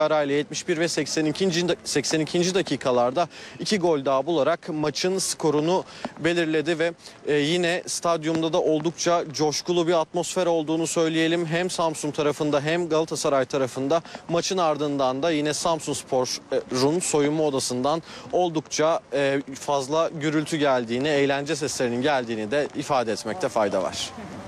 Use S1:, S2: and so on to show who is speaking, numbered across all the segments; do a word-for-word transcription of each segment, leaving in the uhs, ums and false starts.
S1: arayla yetmiş bir ve seksen ikinci seksen ikinci dakikalarda iki gol daha bularak maçın skorunu belirledi ve e, yine stadyumda da oldukça coşkulu bir atmosfer olduğunu söyleyelim. Hem Samsun tarafında hem Galatasaray tarafında, maçın ardından da yine Samsunspor'un soyunma odasından oldukça e, fazla gürültü geldiğini, eğlence seslerinin geldiğini de ifade etmekte fayda var.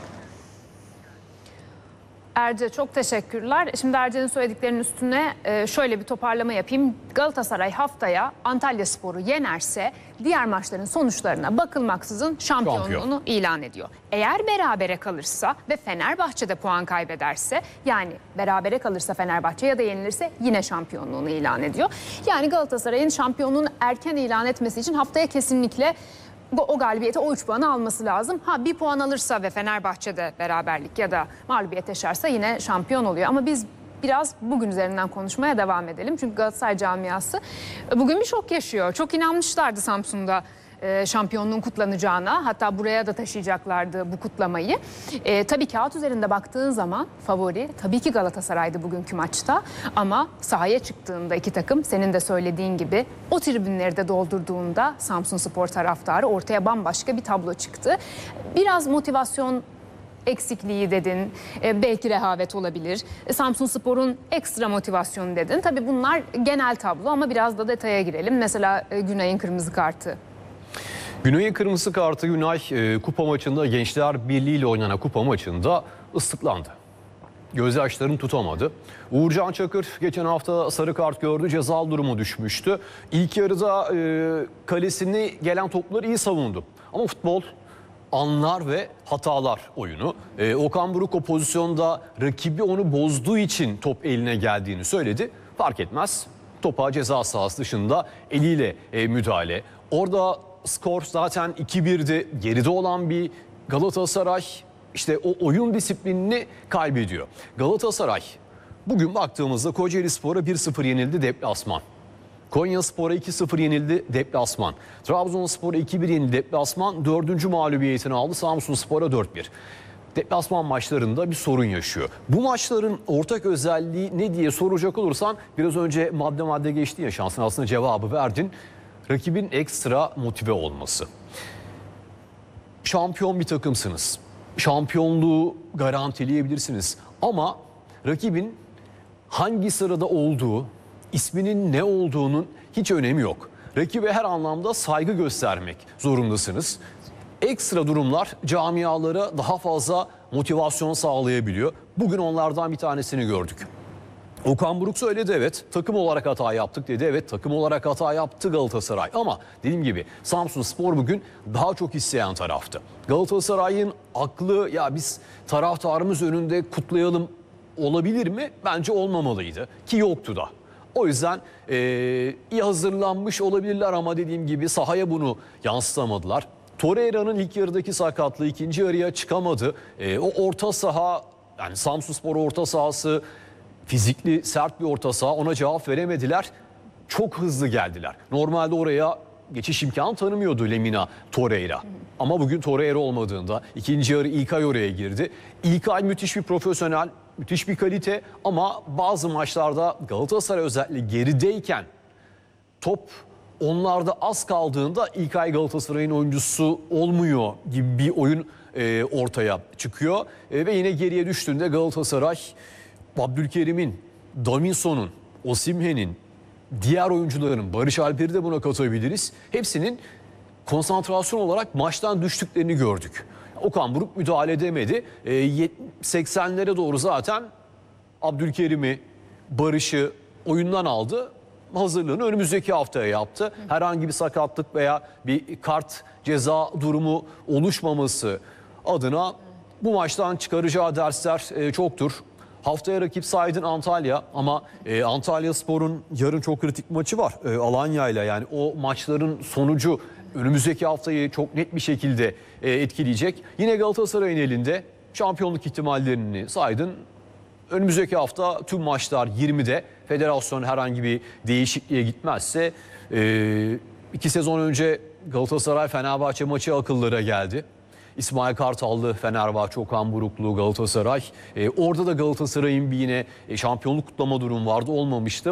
S2: Erce, çok teşekkürler. Şimdi Erce'nin söylediklerinin üstüne şöyle bir toparlama yapayım. Galatasaray haftaya Antalyaspor'u yenerse diğer maçların sonuçlarına bakılmaksızın şampiyonluğunu Şampiyon. ilan ediyor. Eğer berabere kalırsa ve Fenerbahçe'de puan kaybederse, yani berabere kalırsa Fenerbahçe ya da yenilirse yine şampiyonluğunu ilan ediyor. Yani Galatasaray'ın şampiyonluğunu erken ilan etmesi için haftaya kesinlikle o galibiyete, o üç puanı alması lazım. Ha, bir puan alırsa ve Fenerbahçe'de beraberlik ya da mağlubiyet yaşarsa yine şampiyon oluyor. Ama biz biraz bugün üzerinden konuşmaya devam edelim. Çünkü Galatasaray camiası bugün bir şok yaşıyor. Çok inanmışlardı Samsun'da şampiyonluğun kutlanacağına, hatta buraya da taşıyacaklardı bu kutlamayı. E, tabii kağıt üzerinde baktığın zaman favori tabii ki Galatasaray'dı bugünkü maçta, ama sahaya çıktığında iki takım, senin de söylediğin gibi, o tribünleri de doldurduğunda Samsunspor taraftarı ortaya bambaşka bir tablo çıktı. Biraz motivasyon eksikliği dedin, e, belki rehavet olabilir. E, Samsunspor'un ekstra motivasyonu dedin. Tabii bunlar genel tablo, ama biraz da detaya girelim. Mesela e, Günay'ın kırmızı kartı.
S3: Günay'ın kırmızı kartı, Günay e, kupa maçında, Gençler Birliği ile oynanan kupa maçında ıslıklandı. Gözyaşlarını tutamadı. Uğurcan Çakır geçen hafta sarı kart gördü, cezalı duruma düşmüştü. İlk yarıda e, kalesine gelen topları iyi savundu. Ama futbol anlar ve hatalar oyunu. E, Okan Buruk o pozisyonda rakibi onu bozduğu için top eline geldiğini söyledi. Fark etmez. Topa ceza sahası dışında eliyle e, müdahale. Orada skor zaten iki birdi. Geride olan bir Galatasaray işte o oyun disiplinini kaybediyor. Galatasaray bugün baktığımızda Kocaelispor'a bir sıfır yenildi deplasman. Konyaspor'a iki sıfır yenildi deplasman. Trabzonspor'a iki bir yenildi deplasman. Dördüncü mağlubiyetini aldı. Samsunspor'a dört bir. Deplasman maçlarında bir sorun yaşıyor. Bu maçların ortak özelliği ne diye soracak olursan, biraz önce madde madde geçti ya, şansın aslında cevabı verdin. Rakibin ekstra motive olması. Şampiyon bir takımsınız. Şampiyonluğu garantileyebilirsiniz. Ama rakibin hangi sırada olduğu, isminin ne olduğunun hiç önemi yok. Rakibe her anlamda saygı göstermek zorundasınız. Ekstra durumlar camialara daha fazla motivasyon sağlayabiliyor. Bugün onlardan bir tanesini gördük. Okan Buruk söyledi, evet takım olarak hata yaptık dedi. Evet, takım olarak hata yaptı Galatasaray, ama dediğim gibi Samsunspor bugün daha çok isteyen taraftı. Galatasaray'ın aklı, ya biz taraftarımız önünde kutlayalım olabilir mi? Bence olmamalıydı ki yoktu da. O yüzden e, iyi hazırlanmış olabilirler, ama dediğim gibi sahaya bunu yansıtamadılar. Torreira'nın ilk yarıdaki sakatlığı, ikinci yarıya çıkamadı. E, o orta saha, yani Samsunspor orta sahası fizikli, sert bir orta saha, ona cevap veremediler. Çok hızlı geldiler. Normalde oraya geçiş imkanı tanımıyordu Lemina Torreira. Ama bugün Torreira olmadığında ikinci yarı İlkay oraya girdi. İlkay müthiş bir profesyonel, müthiş bir kalite, ama bazı maçlarda Galatasaray özellikle gerideyken top onlarda az kaldığında İlkay Galatasaray'ın oyuncusu olmuyor gibi bir oyun e, ortaya çıkıyor. E, ve yine geriye düştüğünde Galatasaray, Abdülkerim'in, Daminson'un, Osimhen'in, diğer oyuncuların, Barış Alper'i de buna katabiliriz, hepsinin konsantrasyon olarak maçtan düştüklerini gördük. Okan Buruk müdahale edemedi. E, seksenlere doğru zaten Abdülkerim'i, Barış'ı oyundan aldı. Hazırlığını önümüzdeki haftaya yaptı. Herhangi bir sakatlık veya bir kart ceza durumu oluşmaması adına bu maçtan çıkaracağı dersler e, çoktur. Haftaya rakip Saydın Antalya, ama e, Antalyaspor'un yarın çok kritik maçı var e, Alanya'yla. Yani o maçların sonucu önümüzdeki haftayı çok net bir şekilde e, etkileyecek. Yine Galatasaray'ın elinde şampiyonluk ihtimallerini Saydın. Önümüzdeki hafta tüm maçlar yirmide. Federasyon herhangi bir değişikliğe gitmezse, e, iki sezon önce Galatasaray Fenerbahçe maçı akıllara geldi. İsmail Kartallı, Fenerbahçe, Okan Buruklu, Galatasaray. E, orada da Galatasaray'ın bir yine e, şampiyonluk kutlama durumu vardı, olmamıştı.